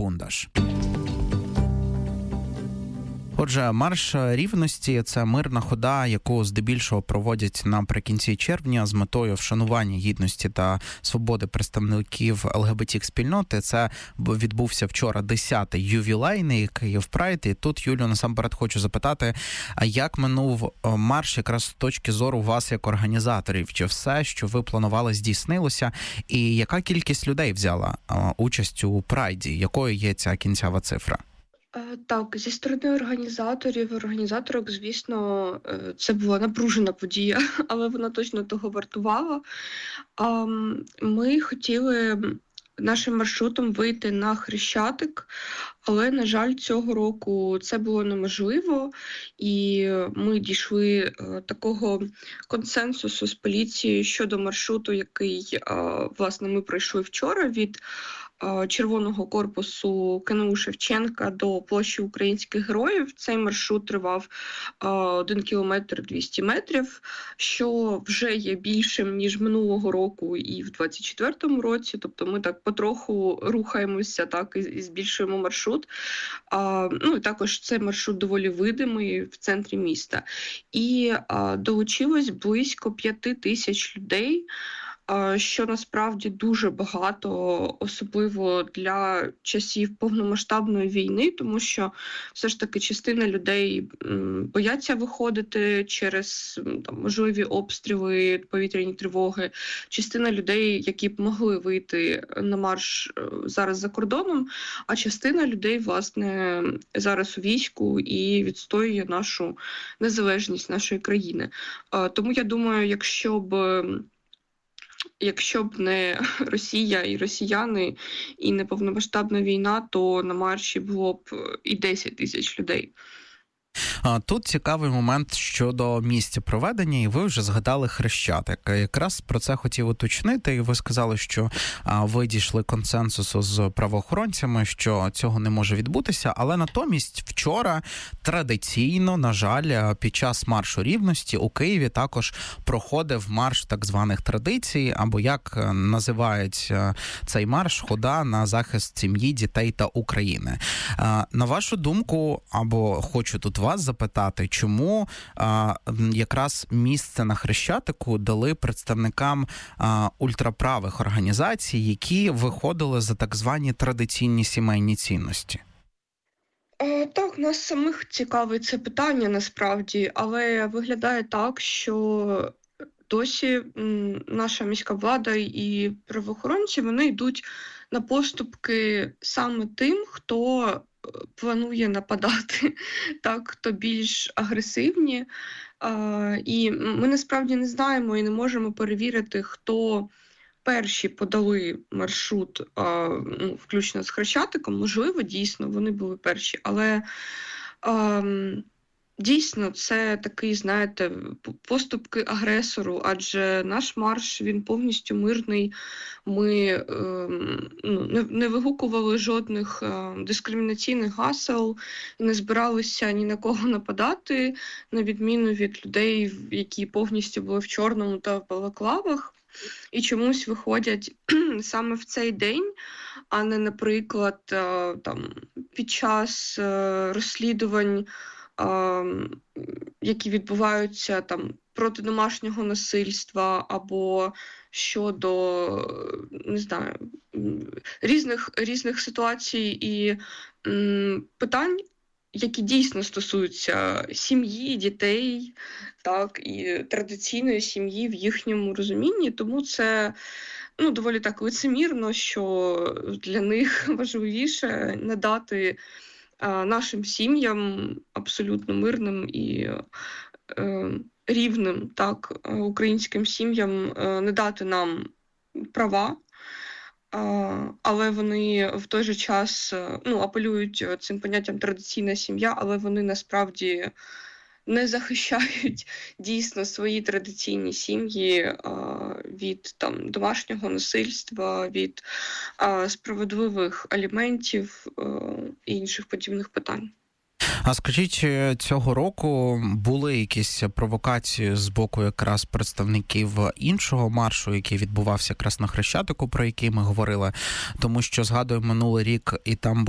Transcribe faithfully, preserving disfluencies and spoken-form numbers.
Бундаш. Отже, марш рівності – це мирна хода, яку здебільшого проводять наприкінці червня з метою вшанування гідності та свободи представників ЛГБТ-спільноти. Це відбувся вчора десятий ювілейний Київ Прайд. І тут, Юлю, насамперед хочу запитати, а як минув марш якраз з точки зору вас як організаторів? Чи все, що ви планували, здійснилося? І яка кількість людей взяла участь у Прайді? Якою є ця кінцева цифра? Так, зі сторони організаторів, організаторок, звісно, це була напружена подія, але вона точно того вартувала. Ми хотіли нашим маршрутом вийти на Хрещатик, але, на жаль, цього року це було неможливо, і ми дійшли такого консенсусу з поліцією щодо маршруту, який, власне, ми пройшли вчора від Червоного корпусу КНУ Шевченка до площі Українських Героїв. Цей маршрут тривав один кілометр двісті метрів, що вже є більшим, ніж минулого року і в двадцять четвертому році. Тобто ми так потроху рухаємося так і збільшуємо маршрут. А, ну і також цей маршрут доволі видимий в центрі міста. І а, долучилось близько п'яти тисяч людей, що насправді дуже багато, особливо для часів повномасштабної війни, тому що все ж таки частина людей бояться виходити через там, можливі обстріли, повітряні тривоги. Частина людей, які б могли вийти на марш зараз за кордоном, а частина людей, власне, зараз у війську і відстоює нашу незалежність нашої країни. Тому я думаю, якщо б Якщо б не Росія і росіяни, і не повномасштабна війна, то на марші було б і десять тисяч людей. Тут цікавий момент щодо місця проведення, і ви вже згадали Хрещатик. Якраз про це хотів уточнити, і ви сказали, що ви дійшли консенсусу з правоохоронцями, що цього не може відбутися, але натомість вчора традиційно, на жаль, під час маршу рівності у Києві також проходив марш так званих традицій, або як називають цей марш, хода на захист сім'ї, дітей та України. На вашу думку, або хочу тут вас запитати, чому а, якраз місце на Хрещатику дали представникам а, ультраправих організацій, які виходили за так звані традиційні сімейні цінності? Е, так, нас самих цікавить це питання насправді, але виглядає так, що досі м, наша міська влада і правоохоронці, вони йдуть на поступки саме тим, хто планує нападати, так, хто більш агресивні. А, і ми насправді не знаємо і не можемо перевірити, хто перші подали маршрут, а, ну, включно з Хрещатиком. Можливо, дійсно, вони були перші, але а, дійсно це такий, знаєте, поступки агресору, адже наш марш, він повністю мирний. Ми е, ну, не, не вигукували жодних е, дискримінаційних гасел, не збиралися ні на кого нападати, на відміну від людей, які повністю були в чорному та в балаклавах, і чомусь виходять саме в цей день, а не, наприклад, е, там, під час е, розслідувань, які відбуваються там проти домашнього насильства або щодо, не знаю, різних, різних ситуацій і м, питань, які дійсно стосуються сім'ї, дітей, так, і традиційної сім'ї в їхньому розумінні. Тому це, ну, доволі так лицемірно, що для них важливіше надати нашим сім'ям абсолютно мирним і е, рівним, так, українським сім'ям е, не дати нам права, е, але вони в той же час, ну, апелюють цим поняттям традиційна сім'я, але вони насправді не захищають дійсно свої традиційні сім'ї а, від там домашнього насильства, від а, справедливих аліментів а, і інших подібних питань. А скажіть, цього року були якісь провокації з боку якраз представників іншого маршу, який відбувався якраз на Хрещатику, про який ми говорили, тому що, згадую, минулий рік і там